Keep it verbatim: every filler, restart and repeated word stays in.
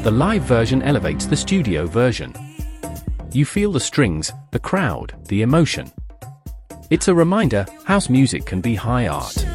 The live version elevates the studio version. You feel the strings, the crowd, the emotion. It's a reminder, house music can be high art.